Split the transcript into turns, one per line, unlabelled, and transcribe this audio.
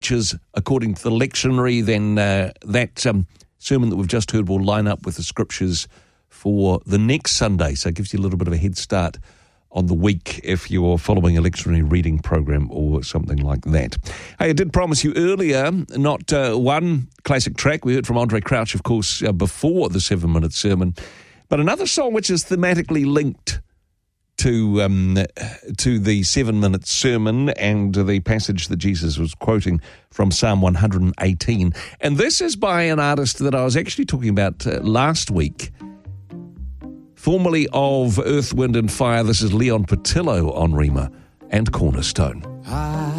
scriptures according to the lectionary, then that sermon that we've just heard will line up with the scriptures for the next Sunday. So it gives you a little bit of a head start on the week if you're following a lectionary reading program or something like that. Hey, I did promise you earlier, not one classic track. We heard from Andre Crouch, of course, before the 7-minute sermon, but another song which is thematically linked to the 7-minute sermon and the passage that Jesus was quoting from Psalm 118. And this is by an artist that I was actually talking about last week, formerly of Earth, Wind and Fire. This is Leon Patillo on Rhema and Cornerstone.